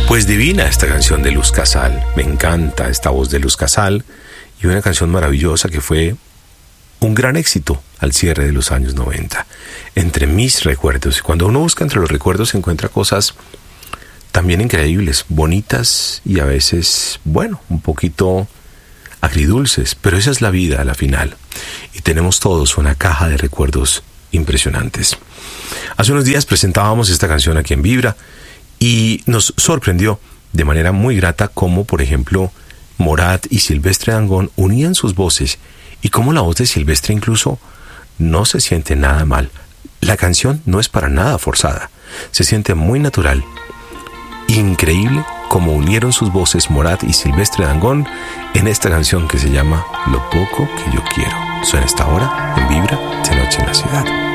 Pues divina esta canción de Luz Casal. Me encanta esta voz de Luz Casal y una canción maravillosa que fue un gran éxito al cierre de los años 90. Entre mis recuerdos, y cuando uno busca entre los recuerdos se encuentra cosas también increíbles, bonitas y a veces, bueno, un poquito agridulces, pero esa es la vida a la final. Y tenemos todos una caja de recuerdos impresionantes. Hace unos días presentábamos esta canción aquí en Vibra y nos sorprendió de manera muy grata cómo, por ejemplo, Morat y Silvestre Dangond unían sus voces y cómo la voz de Silvestre incluso no se siente nada mal. La canción no es para nada forzada, se siente muy natural. Increíble cómo unieron sus voces Morat y Silvestre Dangond en esta canción que se llama Lo poco que yo quiero. Suena esta hora en Vibra de Noche en la Ciudad.